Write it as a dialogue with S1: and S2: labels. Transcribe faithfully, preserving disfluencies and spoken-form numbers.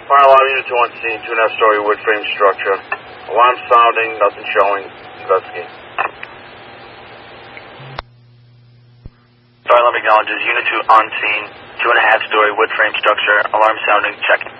S1: Fire alarm unit two on scene, two and a half story wood frame structure. Alarm sounding, nothing showing. Investigate.
S2: Fire alarm acknowledges unit two on scene, two and a half story wood frame structure. Alarm sounding, check.